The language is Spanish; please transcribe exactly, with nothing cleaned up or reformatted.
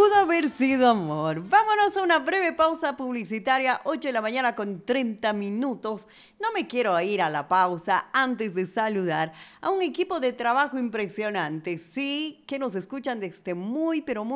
Pudo haber sido amor. Vámonos a una breve pausa publicitaria, ocho de la mañana con treinta minutos. No me quiero ir a la pausa antes de saludar a un equipo de trabajo impresionante. Sí, que nos escuchan desde muy, pero muy